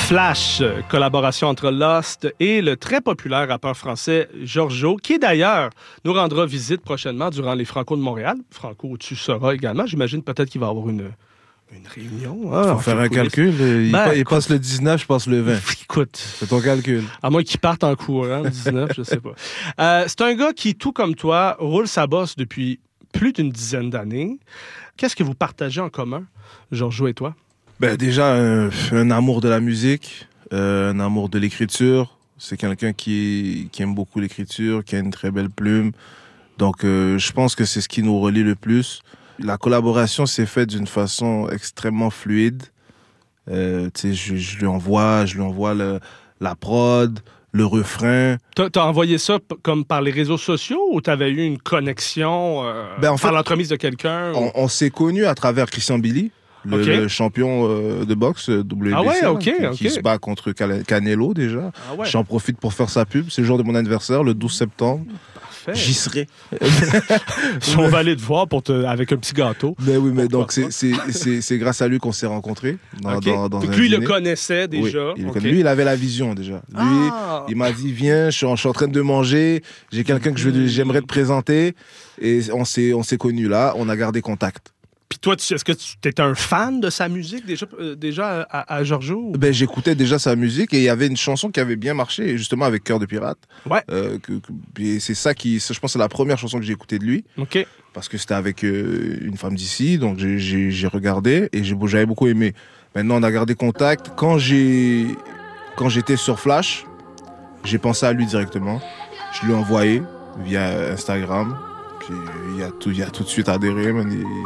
Flash, collaboration entre Lost et le très populaire rappeur français Georgio, qui d'ailleurs nous rendra visite prochainement durant les Franco de Montréal. Franco, tu seras également. J'imagine peut-être qu'il va y avoir une réunion. Il faut faire un calcul. Il passe le 19, je passe le 20. Écoute. C'est ton calcul. À moins qu'il parte en courant, le 19, je sais pas. C'est un gars qui, tout comme toi, roule sa bosse depuis plus d'une dizaine d'années. Qu'est-ce que vous partagez en commun, Georgio et toi? Déjà, un amour de la musique, un amour de l'écriture. C'est quelqu'un qui aime beaucoup l'écriture, qui a une très belle plume. Donc, je pense que c'est ce qui nous relie le plus. La collaboration s'est faite d'une façon extrêmement fluide. Je lui envoie la prod, le refrain. T'as envoyé ça comme par les réseaux sociaux ou t'avais eu une connexion par l'entremise de quelqu'un? On s'est connus à travers Christian Billy. Le champion de boxe WBC, qui se bat contre Canelo déjà. J'en profite pour faire sa pub. C'est le jour de mon anniversaire, le 12 septembre. Parfait. J'y serai. On va aller te voir avec un petit gâteau. Mais oui, mais donc c'est grâce à lui qu'on s'est rencontrés. Dans un lui, il le dîner. connaissait déjà. Oui, lui, il avait la vision déjà. Lui, il m'a dit, viens, je suis en train de manger, j'ai quelqu'un que j'aimerais te présenter. Et on s'est connus là, on a gardé contact. Puis toi, est-ce que tu étais un fan de sa musique déjà à Georgio? J'écoutais déjà sa musique et il y avait une chanson qui avait bien marché, justement avec Cœur de pirate. Ouais. Et c'est ça je pense que c'est la première chanson que j'ai écoutée de lui. OK. Parce que c'était avec une femme d'ici, donc j'ai regardé et j'avais beaucoup aimé. Maintenant, on a gardé contact. Quand j'étais sur Flash, j'ai pensé à lui directement. Je lui ai envoyé via Instagram. Puis il a tout de suite adhéré.